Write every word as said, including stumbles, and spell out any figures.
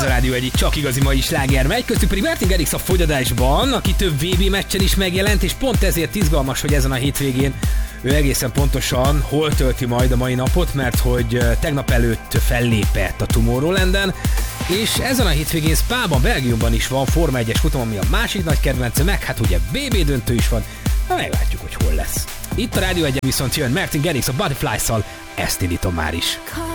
a Rádió egyik csak igazi mai sláger megy, köztük pedig Martin Garrix a fogyadásban, aki több vé bé meccsen is megjelent, és pont ezért izgalmas, hogy ezen a hétvégén ő egészen pontosan hol tölti majd a mai napot, mert hogy tegnap előtt fellépett a Tomorrowlanden, és ezen a hétvégén Spában, Belgiumban is van Forma egyes futam, ami a másik nagy kedvence, meg hát ugye bé bé döntő is van, na meglátjuk, hogy hol lesz. Itt a Rádió egyen viszont jön Martin Garrix a Butterflies-szal, ezt indítom már is.